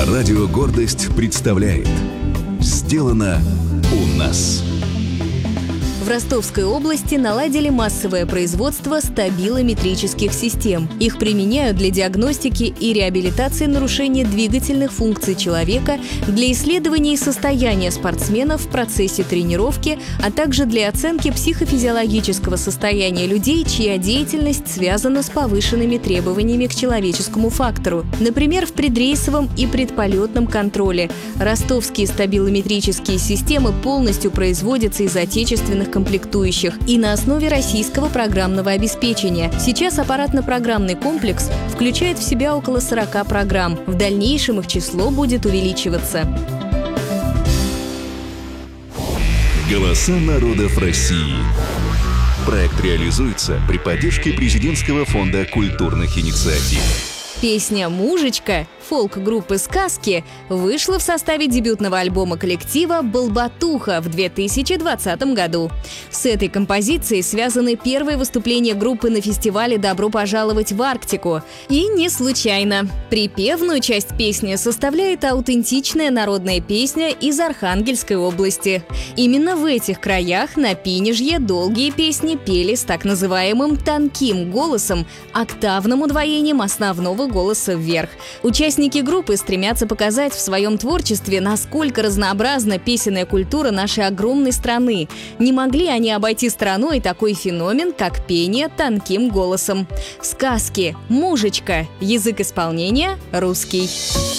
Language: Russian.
Радио «Гордость» представляет «Сделано у нас». В Ростовской области наладили массовое производство стабилометрических систем. Их применяют для диагностики и реабилитации нарушений двигательных функций человека, для исследований состояния спортсменов в процессе тренировки, а также для оценки психофизиологического состояния людей, чья деятельность связана с повышенными требованиями к человеческому фактору. Например, в предрейсовом и предполетном контроле. Ростовские стабилометрические системы полностью производятся из отечественных комплектующих и на основе российского программного обеспечения. Сейчас аппаратно-программный комплекс включает в себя около 40 программ. В дальнейшем их число будет увеличиваться. Голоса народов России. Проект реализуется при поддержке Президентского фонда культурных инициатив. Песня «Мужечка» фолк-группы «Сказки» вышла в составе дебютного альбома коллектива «Болбатуха» в 2020 году. С этой композицией связаны первые выступления группы на фестивале «Добро пожаловать в Арктику». И не случайно. Припевную часть песни составляет аутентичная народная песня из Архангельской области. Именно в этих краях на Пинежье долгие песни пели с так называемым тонким голосом, октавным удвоением основного голоса вверх. Участники группы стремятся показать в своем творчестве, насколько разнообразна песенная культура нашей огромной страны. Не могли они обойти стороной такой феномен, как пение тонким голосом. «Сказки», «Мужечка», язык исполнения – русский.